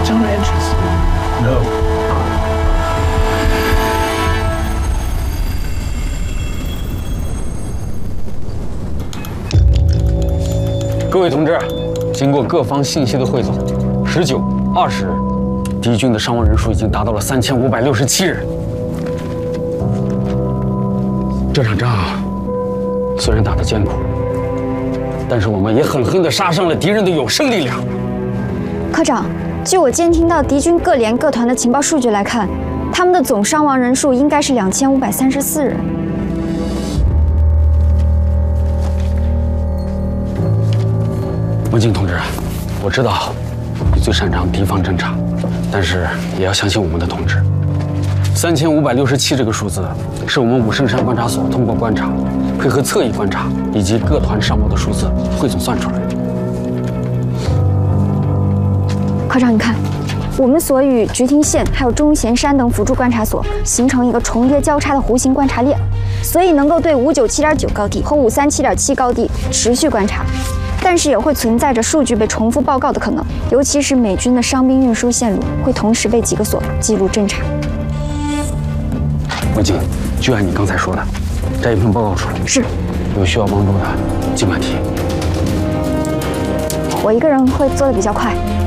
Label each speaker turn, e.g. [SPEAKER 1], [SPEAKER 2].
[SPEAKER 1] General entries? No.
[SPEAKER 2] 各位同志，经过各方信息的汇总，19、20日，敌军的伤亡人数已经达到了3567人。这场仗虽然打得艰苦，但是我们也狠狠地杀伤了敌人的有生力量。
[SPEAKER 3] 科长，据我监听到敌军各连各团的情报数据来看，他们的总伤亡人数应该是2534人。 文静同志，我知道你最擅长敌方侦察，但是也要相信我们的同志。3567这个数字是我们武圣山观察所通过观察，配合侧翼观察以及各团伤亡的数字汇总算出来的。科长，你看，我们所与菊亭县还有钟贤山等辅助观察所形成一个重叠交叉的弧形观察链，所以能够对597.9高地和537.7高地持续观察。 但是也会存在着数据被重复报告的可能，尤其是美军的伤兵运输线路会同时被几个所记录侦查。文静，就按你刚才说的，摘一份报告出来。是。有需要帮助的尽管提。我一个人会做的比较快。